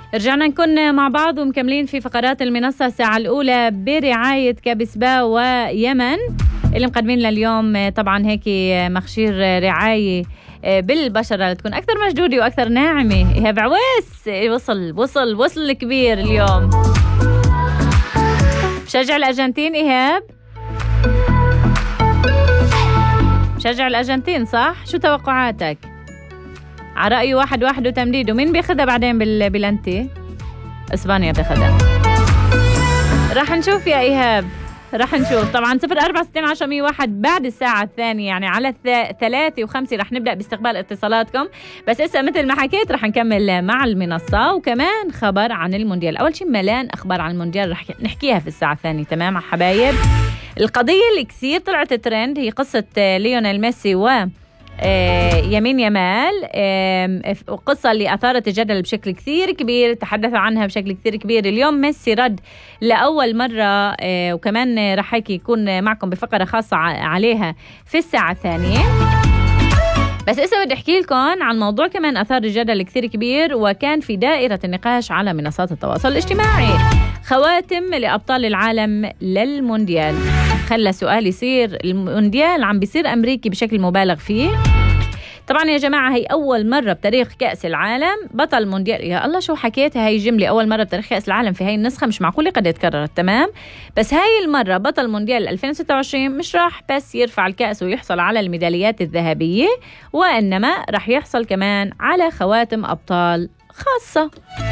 رجعنا نكون مع بعض ومكملين في فقرات المنصة الساعة الأولى برعاية كابسبا ويمن اللي مقدمين لليوم. طبعا هيك مخشير رعاية بالبشرة لتكون أكثر مشدودة وأكثر ناعمة. إيهاب عويس وصل الكبير اليوم. مشجع الأرجنتين إيهاب؟ مشجع الأرجنتين صح؟ شو توقعاتك؟ على رأيه 1-1 وتمديد، ومين بياخدها بعدين بالبلنتي؟ إسبانيا بياخدها. راح نشوف يا إيهاب، راح نشوف. طبعا 04601001 بعد الساعة الثانية، يعني على 3:05 راح نبدأ باستقبال اتصالاتكم. بس إسا مثل ما حكيت راح نكمل مع المنصة وكمان خبر عن المونديال. أول شيء ملان أخبار عن المونديال راح نحكيها في الساعة الثانية. تمام حبايب؟ القضية اللي كثير طلعت ترند هي قصة ليونيل ميسي و يمين يمال، قصة اللي أثارت الجدل بشكل كثير كبير، تحدثوا عنها بشكل كثير كبير. اليوم ميسي رد لأول مرة، وكمان رح يكون معكم بفقرة خاصة عليها في الساعة الثانية. بس إسا بدي أحكي لكم عن موضوع كمان أثار الجدل كثير كبير وكان في دائرة النقاش على منصات التواصل الاجتماعي. خواتم لأبطال العالم للمونديال. خلى سؤال يصير، المونديال عم بيصير أمريكي بشكل مبالغ فيه. طبعا يا جماعة هي أول مرة بتاريخ كأس العالم بطل مونديال. يا الله شو حكيتها هاي جملة، أول مرة بتاريخ كأس العالم في هاي النسخة، مش معقولة قد اتكررت. تمام، بس هاي المرة بطل مونديال 2026 مش راح بس يرفع الكأس ويحصل على الميداليات الذهبية، وإنما راح يحصل كمان على خواتم أبطال خاصة.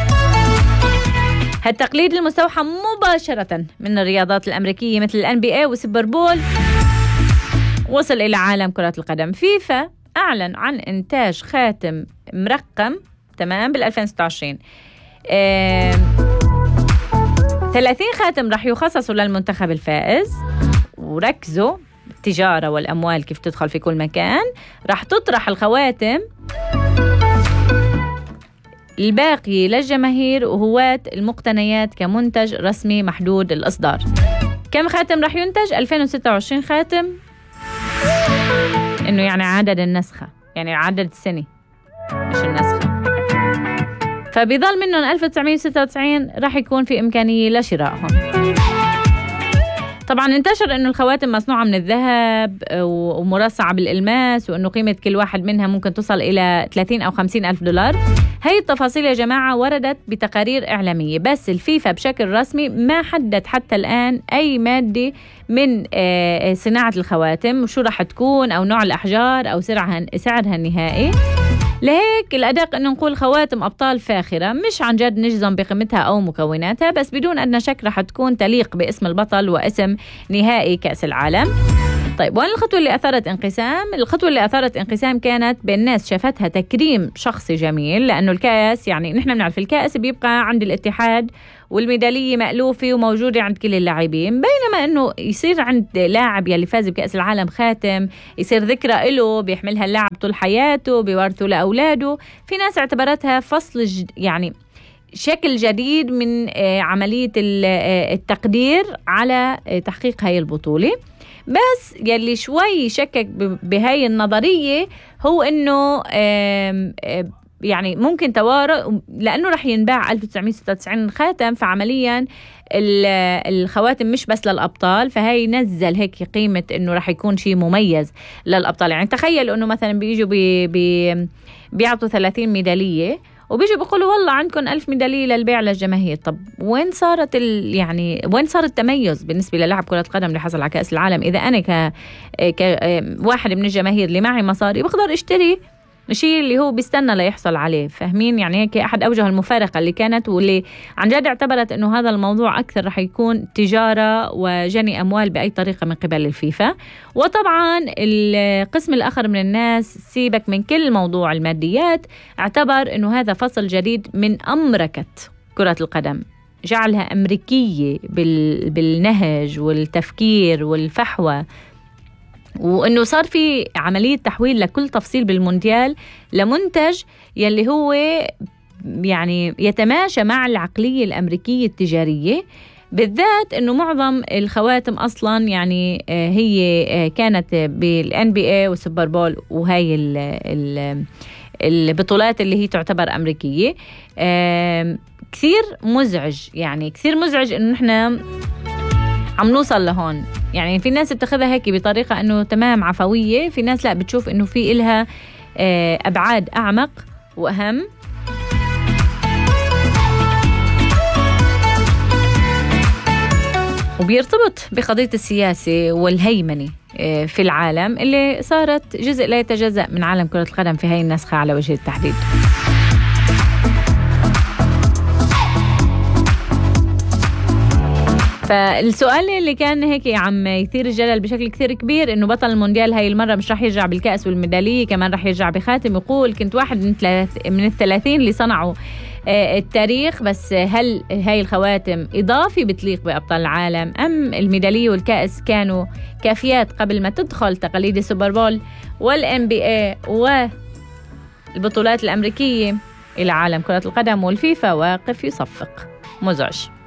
هالتقليد المستوحى مباشرة من الرياضات الأمريكية مثل NBA وسوبر بول وصل إلى عالم كرة القدم. فيفا أعلن عن إنتاج خاتم مرقم تمام بال2026. 30 خاتم رح يخصصوا للمنتخب الفائز، وركزوا التجارة والأموال كيف تدخل في كل مكان. رح تطرح الخواتم الباقي للجماهير وهواة المقتنيات كمنتج رسمي محدود الإصدار. كم خاتم رح ينتج؟ 2026 خاتم، إنه يعني عدد النسخة، يعني عدد السنة مش النسخة. فبيضل منهم 1996 رح يكون في إمكانية لشرائهم. طبعا انتشر انه الخواتم مصنوعة من الذهب ومرصعة بالإلماس، وانه قيمة كل واحد منها ممكن تصل الى 30 أو 50 ألف دولار. هاي التفاصيل يا جماعة وردت بتقارير إعلامية، بس الفيفا بشكل رسمي ما حدد حتى الآن أي مادة من صناعة الخواتم وشو رح تكون أو نوع الأحجار أو سعرها النهائي. لهيك الأدق أنه نقول خواتم أبطال فاخرة، مش عن جد نجزم بقيمتها أو مكوناتها، بس بدون أدنى شك رح تكون تليق باسم البطل واسم نهائي كأس العالم. طيب وين الخطوة اللي أثارت انقسام؟ الخطوة اللي أثارت انقسام كانت بين الناس شافتها تكريم شخصي جميل، لأنه الكأس يعني نحن بنعرف الكأس بيبقى عند الاتحاد والميدالية مألوفة وموجودة عند كل اللاعبين، بينما أنه يصير عند لاعب يلي فاز بكأس العالم خاتم يصير ذكرى له بيحملها اللاعب طول حياته بيورثه لأولاده. في ناس اعتبرتها فصل يعني شكل جديد من عملية التقدير على تحقيق هاي البطولة. بس يلي شوي شكك بهاي النظرية هو انه يعني ممكن توارد، لانه رح ينباع 1996 خاتم، فعمليا الخواتم مش بس للأبطال، فهي نزل هيك قيمة انه رح يكون شيء مميز للأبطال. يعني تخيل انه مثلا بيجوا بيعطوا 30 ميدالية وبيجوا بيقولوا والله عندكم 1000 ميدالية للبيع للجماهير. طب وين صارت يعني وين صار التميز بالنسبة للاعب كرة قدم اللي حصل على كأس العالم؟ إذا أنا كواحد من الجماهير اللي معي مصاري بقدر اشتري الشيء اللي هو بيستنى ليحصل عليه. فاهمين؟ يعني هيك أحد أوجه المفارقة اللي كانت، واللي عن جد اعتبرت أنه هذا الموضوع أكثر رح يكون تجارة وجني أموال بأي طريقة من قبل الفيفا. وطبعا القسم الآخر من الناس سيبك من كل موضوع الماديات، اعتبر أنه هذا فصل جديد من أمركة كرة القدم، جعلها أمريكية بالنهج والتفكير والفحوى، وأنه صار في عملية تحويل لكل تفصيل بالمونديال لمنتج يلي هو يعني يتماشى مع العقلية الأمريكية التجارية. بالذات أنه معظم الخواتم أصلا يعني هي كانت بالNBA والسوبر بول وهي البطولات اللي هي تعتبر أمريكية. كثير مزعج، يعني كثير مزعج إنه نحن عم نوصل لهون. يعني في ناس بتاخذها هيك بطريقة إنه تمام عفوية، في ناس لا بتشوف إنه في إلها أبعاد أعمق وأهم. وبيرتبط بقضية السياسة والهيمنة في العالم اللي صارت جزء لا يتجزأ من عالم كرة القدم في هاي النسخة على وجه التحديد. فالسؤال اللي كان هيك عم يثير الجدل بشكل كثير كبير إنه بطل المونديال هاي المرة مش رح يرجع بالكأس والميدالية، كمان رح يرجع بخاتم. يقول كنت واحد من 30 اللي صنعوا التاريخ، بس هل هاي الخواتم إضافي بتليق بأبطال العالم أم الميدالية والكأس كانوا كافيات قبل ما تدخل تقاليد السوبر بول والNBA والبطولات الأمريكية إلى عالم كرة القدم؟ والفيفا واقف يصفق. مزعج.